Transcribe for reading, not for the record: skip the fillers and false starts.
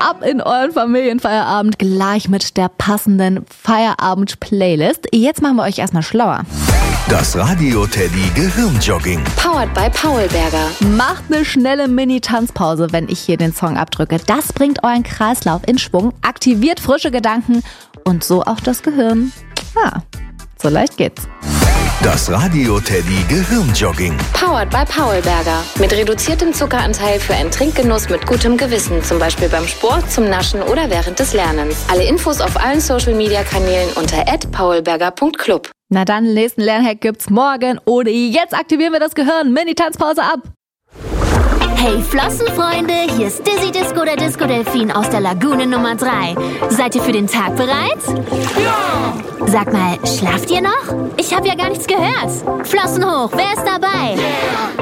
ab in euren Familienfeierabend gleich mit der passenden Feierabend-Playlist. Jetzt machen wir euch erstmal schlauer. Das Radio Teddy Gehirnjogging. Powered by Paulberger. Macht eine schnelle Mini-Tanzpause, wenn ich hier den Song abdrücke. Das bringt euren Kreislauf in Schwung, aktiviert frische Gedanken und so auch das Gehirn. So leicht geht's. Das Radio Teddy Gehirnjogging. Powered by Paulberger. Mit reduziertem Zuckeranteil für einen Trinkgenuss mit gutem Gewissen. Zum Beispiel beim Sport, zum Naschen oder während des Lernens. Alle Infos auf allen Social-Media-Kanälen unter @paulberger.club. Na dann, nächsten Lernhack gibt's morgen oder jetzt aktivieren wir das Gehirn. Mini-Tanzpause ab. Hey Flossenfreunde, hier ist Dizzy Disco, der Disco-Delfin aus der Lagune Nummer 3. Seid ihr für den Tag bereit? Ja! Sag mal, schlaft ihr noch? Ich habe ja gar nichts gehört. Flossen hoch, wer ist dabei?